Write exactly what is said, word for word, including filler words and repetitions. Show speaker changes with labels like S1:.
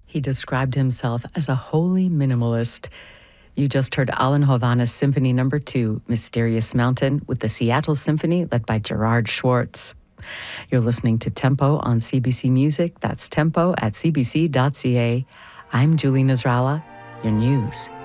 S1: He described himself as a holy minimalist. You just heard Alan Hovhaness Symphony Number Two, Mysterious Mountain, with the Seattle Symphony led by Gerard Schwartz. You're listening to Tempo on C B C Music. That's tempo at c b c dot c a. I'm Julie Nasrallah. Your news